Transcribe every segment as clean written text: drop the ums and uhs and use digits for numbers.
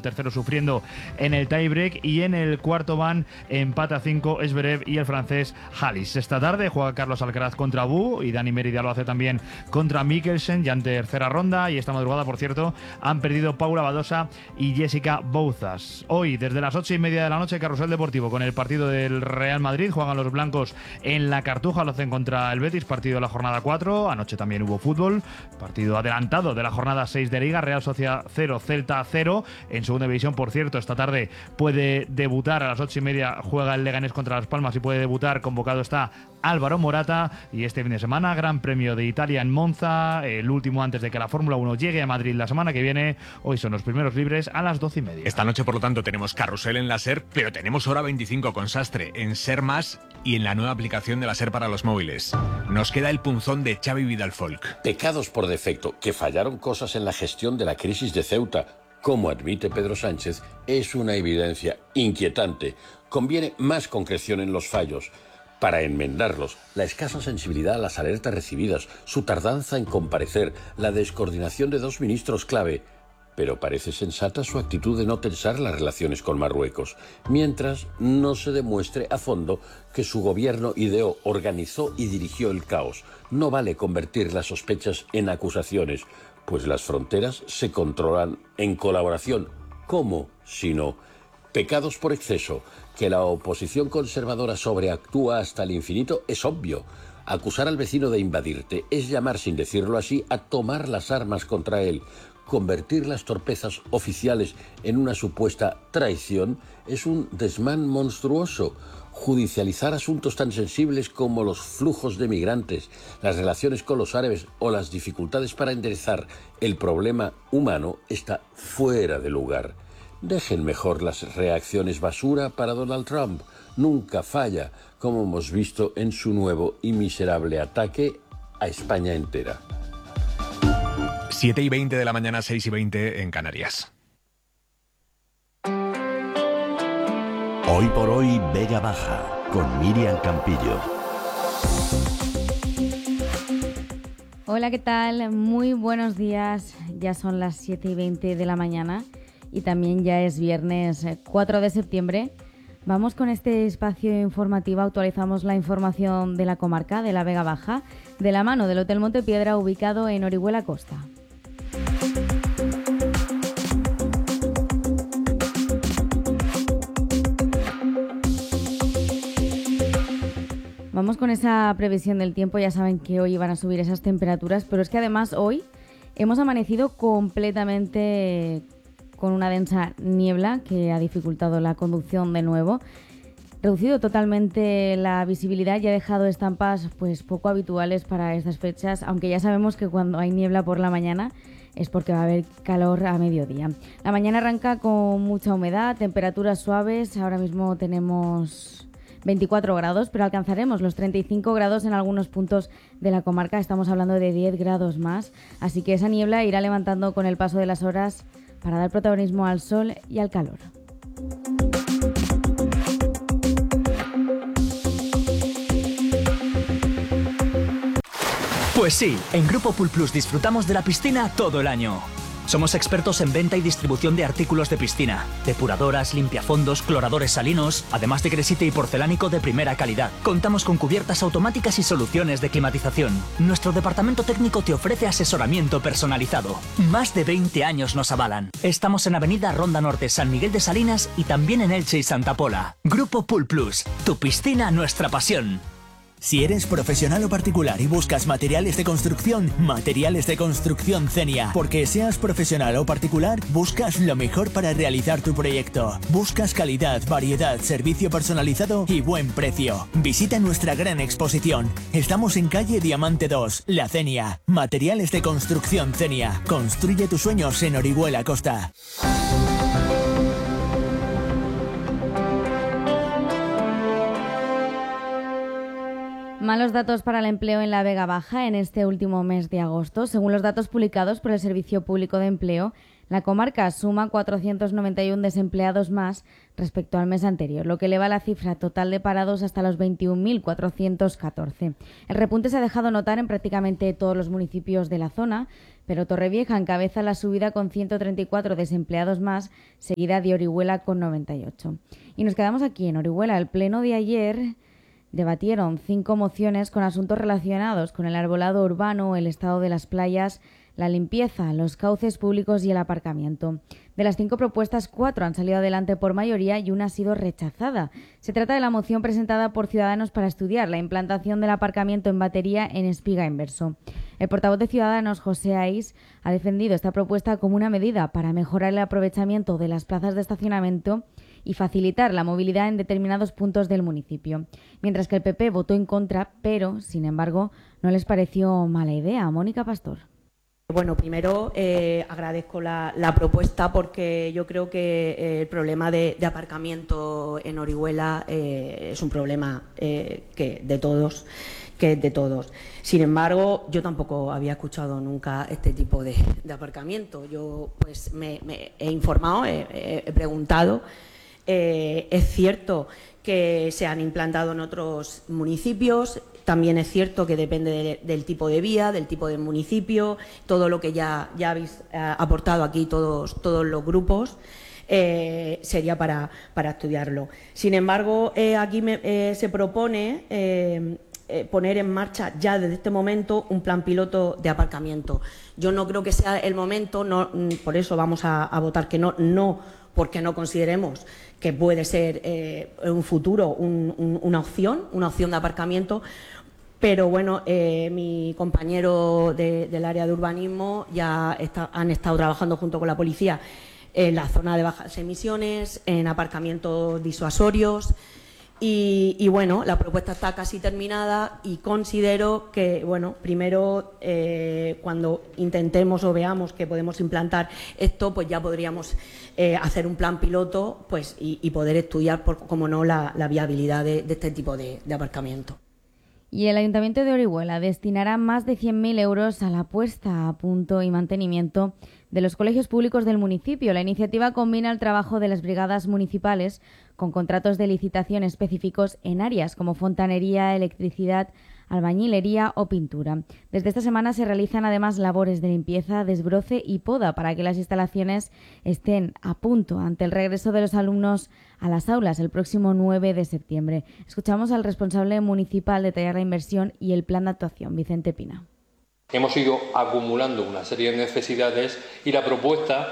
tercero sufriendo en el tiebreak, y en el cuarto van empate a 5 Zverev y el francés Halis. Esta tarde juega Carlos Alcaraz contra Bu y Dani Mérida lo hace también contra Mikkelsen, ya en tercera ronda. Y esta madrugada, por cierto, han perdido Paula Badosa y Jessica Bouzas. Hoy, desde las 8:30 de la noche, Carrusel Deportivo con el partido del Real Madrid. Juegan los blancos en la Cartuja, lo hacen contra el Betis, partido de la jornada 4. Anoche también hubo fútbol, partido adelantado de la jornada 6 de Liga. Real Sociedad 0, Celta 0. En segunda división, por cierto, esta tarde puede debutar a las 8:30, juega el Leganés contra Las Palmas y puede debutar. Convocado está Álvaro Morata. Y este fin de semana, Gran Premio de Italia en Monza, el último antes de que la Fórmula 1 llegue a Madrid la semana que viene. Hoy son los primeros libres a las 12:30. Esta noche, por lo tanto, tenemos carrusel en la SER, pero tenemos hora 25 con Sastre en SER Más y en la nueva aplicación de la SER para los móviles. Nos queda el punzón de Xavi Vidal Folk. Pecados por defecto, que fallaron cosas en la gestión de la crisis de Ceuta, como admite Pedro Sánchez, es una evidencia inquietante. Conviene más concreción en los fallos. Para enmendarlos, la escasa sensibilidad a las alertas recibidas, su tardanza en comparecer, la descoordinación de dos ministros clave. Pero parece sensata su actitud de no tensar las relaciones con Marruecos, mientras no se demuestre a fondo que su gobierno ideó, organizó y dirigió el caos. No vale convertir las sospechas en acusaciones, pues las fronteras se controlan en colaboración. ¿Cómo? Si no. Pecados por exceso. Que la oposición conservadora sobreactúa hasta el infinito es obvio. Acusar al vecino de invadirte es llamar, sin decirlo así, a tomar las armas contra él. Convertir las torpezas oficiales en una supuesta traición es un desmán monstruoso. Judicializar asuntos tan sensibles como los flujos de migrantes, las relaciones con los árabes o las dificultades para enderezar el problema humano está fuera de lugar. Dejen mejor las reacciones basura para Donald Trump. Nunca falla, como hemos visto en su nuevo y miserable ataque a España entera. 7:20 de la mañana, 6:20 en Canarias. Hoy por hoy, Vega Baja, con Miriam Campillo. Hola, ¿qué tal? Muy buenos días. Ya son las 7:20 de la mañana y también ya es viernes 4 de septiembre. Vamos con este espacio informativo. Actualizamos la información de la comarca de la Vega Baja de la mano del Hotel Montepiedra, ubicado en Orihuela Costa. Vamos con esa previsión del tiempo. Ya saben que hoy van a subir esas temperaturas, pero es que además hoy hemos amanecido completamente con una densa niebla que ha dificultado la conducción de nuevo, reducido totalmente la visibilidad y ha dejado estampas pues poco habituales para estas fechas, aunque ya sabemos que cuando hay niebla por la mañana es porque va a haber calor a mediodía. La mañana arranca con mucha humedad, temperaturas suaves. Ahora mismo tenemos 24 grados, pero alcanzaremos los 35 grados en algunos puntos de la comarca. Estamos hablando de 10 grados más, así que esa niebla irá levantando con el paso de las horas para dar protagonismo al sol y al calor. Pues sí, en Grupo Pool Plus disfrutamos de la piscina todo el año. Somos expertos en venta y distribución de artículos de piscina, depuradoras, limpiafondos, cloradores salinos, además de cresite y porcelánico de primera calidad. Contamos con cubiertas automáticas y soluciones de climatización. Nuestro departamento técnico te ofrece asesoramiento personalizado. Más de 20 años nos avalan. Estamos en Avenida Ronda Norte, San Miguel de Salinas y también en Elche y Santa Pola. Grupo Pool Plus, tu piscina, nuestra pasión. Si eres profesional o particular y buscas materiales de construcción Cenia. Porque seas profesional o particular, buscas lo mejor para realizar tu proyecto. Buscas calidad, variedad, servicio personalizado y buen precio. Visita nuestra gran exposición. Estamos en calle Diamante 2, La Cenia. Materiales de construcción Cenia. Construye tus sueños en Orihuela Costa. Malos datos para el empleo en la Vega Baja en este último mes de agosto. Según los datos publicados por el Servicio Público de Empleo, La comarca suma 491 desempleados más respecto al mes anterior, lo que eleva la cifra total de parados hasta los 21.414. El repunte se ha dejado notar en prácticamente todos los municipios de la zona, pero Torrevieja encabeza la subida con 134 desempleados más, seguida de Orihuela con 98. Y nos quedamos aquí en Orihuela. El pleno de ayer debatieron 5 mociones con asuntos relacionados con el arbolado urbano, el estado de las playas, la limpieza, los cauces públicos y el aparcamiento. De las 5 propuestas, 4 han salido adelante por mayoría y una ha sido rechazada. Se trata de la moción presentada por Ciudadanos para estudiar la implantación del aparcamiento en batería en espiga inverso. El portavoz de Ciudadanos, José Ais, ha defendido esta propuesta como una medida para mejorar el aprovechamiento de las plazas de estacionamiento y facilitar la movilidad en determinados puntos del municipio. Mientras que el PP votó en contra, pero, sin embargo, no les pareció mala idea. Mónica Pastor. Bueno, primero agradezco la propuesta porque yo creo que el problema de aparcamiento en Orihuela es un problema que es de todos. Sin embargo, yo tampoco había escuchado nunca este tipo de aparcamiento. Yo pues me he informado, he preguntado. Es cierto que se han implantado en otros municipios. También es cierto que depende del tipo de vía, del tipo de municipio, todo lo que ya habéis aportado aquí todos los grupos, sería para estudiarlo. Sin embargo, aquí se propone poner en marcha ya desde este momento un plan piloto de aparcamiento. Yo no creo que sea el momento, no, por eso vamos a votar que no porque no consideremos que puede ser en un futuro una opción de aparcamiento. Pero bueno, mi compañero del área de urbanismo ya han estado trabajando junto con la policía en la zona de bajas emisiones, en aparcamientos disuasorios y bueno, la propuesta está casi terminada y considero que, bueno, primero cuando intentemos o veamos que podemos implantar esto, pues ya podríamos hacer un plan piloto pues y poder estudiar, como no, la viabilidad de este tipo de aparcamiento. Y el Ayuntamiento de Orihuela destinará más de 100.000 euros a la puesta a punto y mantenimiento de los colegios públicos del municipio. La iniciativa combina el trabajo de las brigadas municipales con contratos de licitación específicos en áreas como fontanería, electricidad, albañilería o pintura. Desde esta semana se realizan además labores de limpieza, desbroce y poda para que las instalaciones estén a punto ante el regreso de los alumnos a las aulas el próximo 9 de septiembre. Escuchamos al responsable municipal detallar la inversión y el plan de actuación, Vicente Pina. Hemos ido acumulando una serie de necesidades y la propuesta,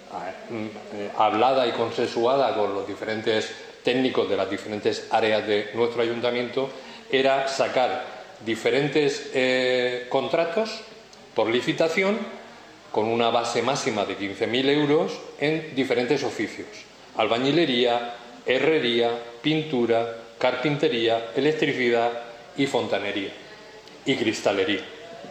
hablada y consensuada con los diferentes técnicos de las diferentes áreas de nuestro ayuntamiento, era sacar diferentes contratos por licitación con una base máxima de 15.000 euros en diferentes oficios: albañilería, herrería, pintura, carpintería, electricidad y fontanería y cristalería.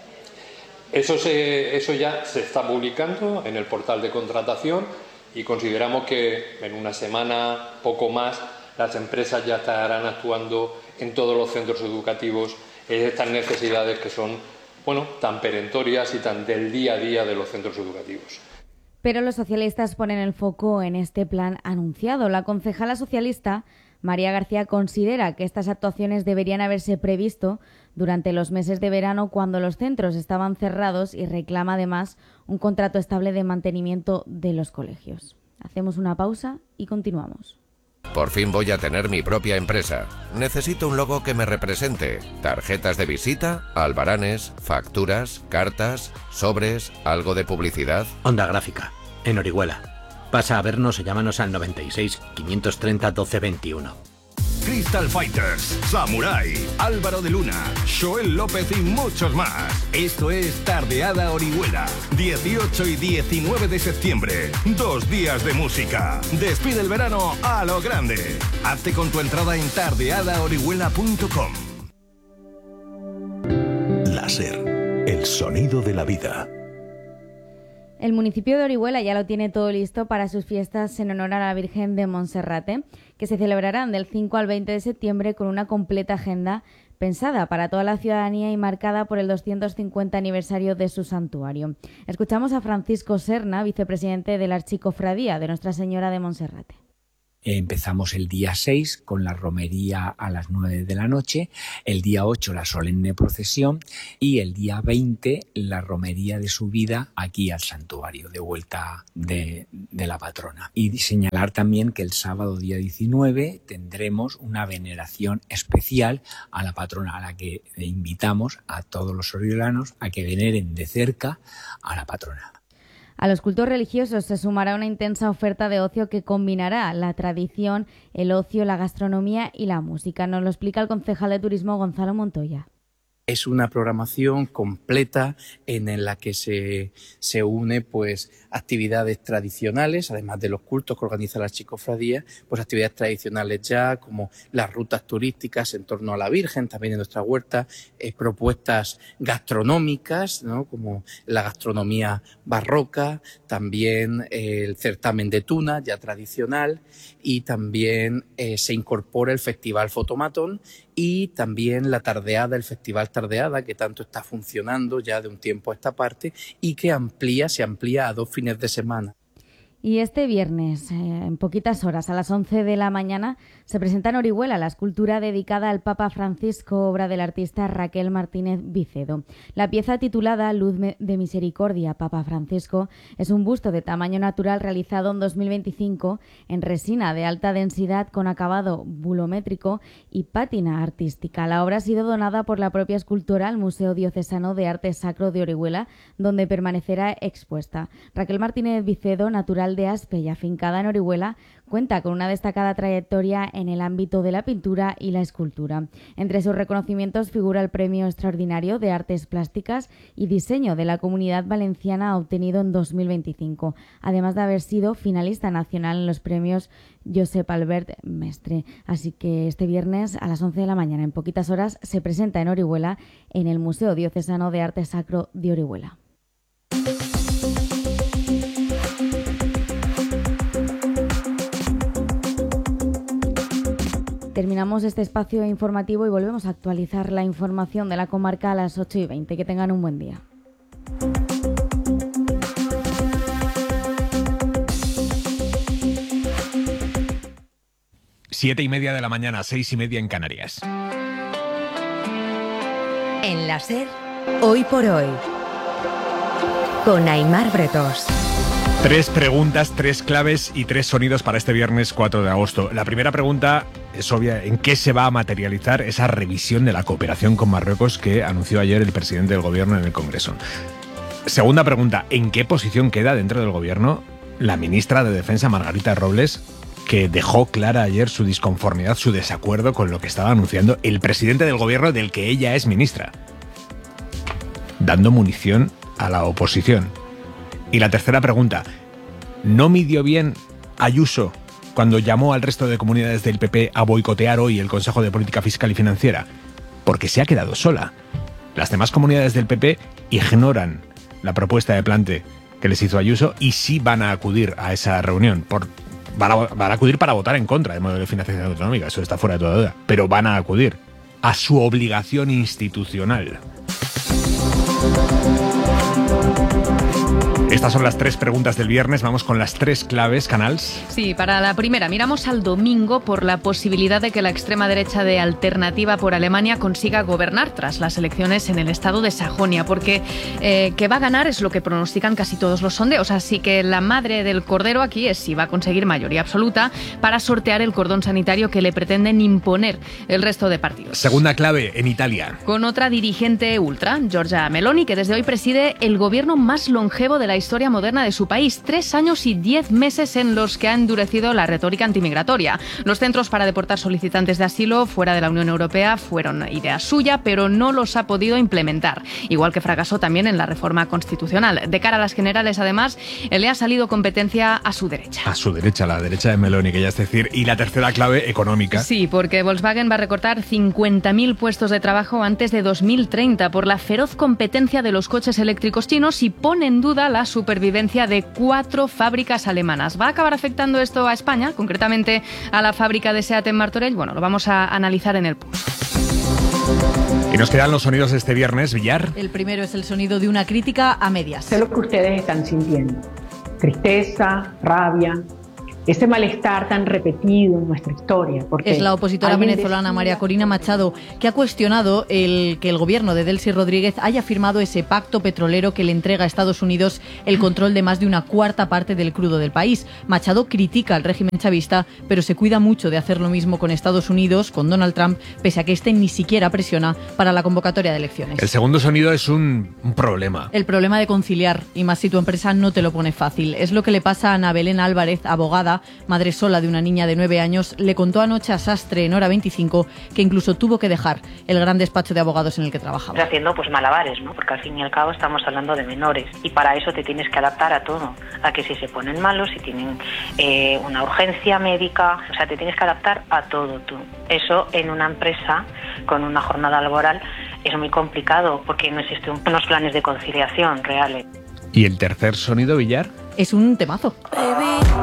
Eso ya se está publicando en el portal de contratación y consideramos que en una semana, poco más, las empresas ya estarán actuando en todos los centros educativos en estas necesidades que son, bueno, tan perentorias y tan del día a día de los centros educativos. Pero los socialistas ponen el foco en este plan anunciado. La concejala socialista María García considera que estas actuaciones deberían haberse previsto durante los meses de verano cuando los centros estaban cerrados y reclama además un contrato estable de mantenimiento de los colegios. Hacemos una pausa y continuamos. Por fin voy a tener mi propia empresa. Necesito un logo que me represente. Tarjetas de visita, albaranes, facturas, cartas, sobres, algo de publicidad. Onda Gráfica, en Orihuela. Pasa a vernos o llámanos al 96 530 1221. Crystal Fighters, Samurai, Álvaro de Luna, Joel López y muchos más. Esto es Tardeada Orihuela, 18 y 19 de septiembre. 2 días de música. Despide el verano a lo grande. Hazte con tu entrada en tardeadaorihuela.com. Láser, el sonido de la vida. El municipio de Orihuela ya lo tiene todo listo para sus fiestas en honor a la Virgen de Monserrate, que se celebrarán del 5 al 20 de septiembre con una completa agenda pensada para toda la ciudadanía y marcada por el 250 aniversario de su santuario. Escuchamos a Francisco Serna, vicepresidente de la Archicofradía de Nuestra Señora de Monserrate. Empezamos el día 6 con la romería a las 9 de la noche, el día 8 la solemne procesión y el día 20 la romería de subida aquí al santuario, de vuelta de la patrona. Y señalar también que el sábado día 19 tendremos una veneración especial a la patrona, a la que invitamos a todos los oriolanos a que veneren de cerca a la patrona. A los cultos religiosos se sumará una intensa oferta de ocio que combinará la tradición, el ocio, la gastronomía y la música. Nos lo explica el concejal de Turismo, Gonzalo Montoya. Es una programación completa en la que se une pues actividades tradicionales, además de los cultos que organiza la Archicofradía, pues actividades tradicionales ya como las rutas turísticas en torno a la Virgen, también en nuestra huerta, propuestas gastronómicas, ¿no?, como la gastronomía barroca, también el certamen de tuna ya tradicional, y también se incorpora el Festival Fotomatón y también la tardeada, el Festival Tardeada, que tanto está funcionando ya de un tiempo a esta parte y que se amplía a 2 fines de semana. Y este viernes, en poquitas horas, a las 11 de la mañana, se presenta en Orihuela la escultura dedicada al Papa Francisco, obra del artista Raquel Martínez Vicedo. La pieza titulada Luz de Misericordia, Papa Francisco, es un busto de tamaño natural realizado en 2025 en resina de alta densidad con acabado bulométrico y pátina artística. La obra ha sido donada por la propia escultora al Museo Diocesano de Arte Sacro de Orihuela, donde permanecerá expuesta. Raquel Martínez Vicedo, natural de Aspe y afincada en Orihuela, cuenta con una destacada trayectoria en el ámbito de la pintura y la escultura. Entre sus reconocimientos figura el Premio Extraordinario de Artes Plásticas y Diseño de la Comunidad Valenciana obtenido en 2025, además de haber sido finalista nacional en los premios Josep Albert Mestre. Así que este viernes a las 11 de la mañana, en poquitas horas, se presenta en Orihuela en el Museo Diocesano de Arte Sacro de Orihuela. Terminamos este espacio informativo y volvemos a actualizar la información de la comarca a las 8:20. Que tengan un buen día. Siete y media de la mañana, 6:30 en Canarias. En la SER, hoy por hoy, con Aimar Bretos. 3 preguntas, 3 claves y 3 sonidos para este viernes 4 de agosto. La primera pregunta es obvia: ¿en qué se va a materializar esa revisión de la cooperación con Marruecos que anunció ayer el presidente del gobierno en el Congreso? Segunda pregunta: ¿en qué posición queda dentro del gobierno la ministra de Defensa, Margarita Robles, que dejó clara ayer su disconformidad, su desacuerdo con lo que estaba anunciando el presidente del gobierno del que ella es ministra, dando munición a la oposición? Y la tercera pregunta: ¿no midió bien Ayuso cuando llamó al resto de comunidades del PP a boicotear hoy el Consejo de Política Fiscal y Financiera? Porque se ha quedado sola. Las demás comunidades del PP ignoran la propuesta de plante que les hizo Ayuso y sí van a acudir a esa reunión. Van a acudir para votar en contra del modelo de financiación autonómica, eso está fuera de toda duda. Pero van a acudir a su obligación institucional. Estas son las 3 preguntas del viernes. Vamos con las 3 claves, Canals. Sí, para la primera, miramos al domingo por la posibilidad de que la extrema derecha de Alternativa por Alemania consiga gobernar tras las elecciones en el estado de Sajonia, porque que va a ganar es lo que pronostican casi todos los sondeos. Así que la madre del cordero aquí es si va a conseguir mayoría absoluta para sortear el cordón sanitario que le pretenden imponer el resto de partidos. Segunda clave, en Italia. Con otra dirigente ultra, Giorgia Meloni, que desde hoy preside el gobierno más longevo de la historia moderna de su país. 3 años y 10 meses en los que ha endurecido la retórica antimigratoria. Los centros para deportar solicitantes de asilo fuera de la Unión Europea fueron idea suya, pero no los ha podido implementar. Igual que fracasó también en la reforma constitucional. De cara a las generales, además, le ha salido competencia a su derecha. A su derecha, la derecha de Meloni, que ya es decir. Y la tercera clave, económica. Sí, porque Volkswagen va a recortar 50.000 puestos de trabajo antes de 2030 por la feroz competencia de los coches eléctricos chinos y pone en duda la supervivencia de 4 fábricas alemanas. ¿Va a acabar afectando esto a España, concretamente a la fábrica de SEAT en Martorell? Bueno, lo vamos a analizar en el pulso. Y nos quedan los sonidos de este viernes, Villar. El primero es el sonido de una crítica a medias. Sé lo que ustedes están sintiendo. Tristeza, rabia, ese malestar tan repetido en nuestra historia. Porque es la opositora venezolana María Corina Machado, que ha cuestionado que el gobierno de Delcy Rodríguez haya firmado ese pacto petrolero que le entrega a Estados Unidos el control de más de una cuarta parte del crudo del país. Machado critica al régimen chavista, pero se cuida mucho de hacer lo mismo con Estados Unidos, con Donald Trump, pese a que este ni siquiera presiona para la convocatoria de elecciones. El segundo sonido es un problema. El problema de conciliar, y más si tu empresa no te lo pone fácil. Es lo que le pasa a Ana Belén Álvarez, abogada, madre sola de una niña de 9 años, le contó anoche a Sastre en Hora 25 que incluso tuvo que dejar el gran despacho de abogados en el que trabajaba. Haciendo pues malabares, ¿no? Porque al fin y al cabo estamos hablando de menores y para eso te tienes que adaptar a todo, a que si se ponen malos, si tienen una urgencia médica, o sea, te tienes que adaptar a todo tú. Eso en una empresa con una jornada laboral es muy complicado porque no existen unos planes de conciliación reales. ¿Y el tercer sonido, Villar? Es un temazo.